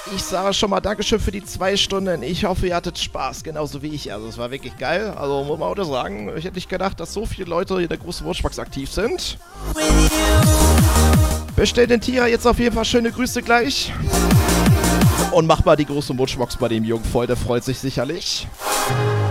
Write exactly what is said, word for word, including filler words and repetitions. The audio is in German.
Ich sage schon mal Dankeschön für die zwei Stunden. Ich hoffe, ihr hattet Spaß, genauso wie ich. Also es war wirklich geil. Also muss man auch sagen, ich hätte nicht gedacht, dass so viele Leute in der großen Wurschbox aktiv sind. Bestellt den Tira jetzt auf jeden Fall schöne Grüße gleich. Und macht mal die große Wurschbox bei dem Jungen voll, der freut sich sicherlich.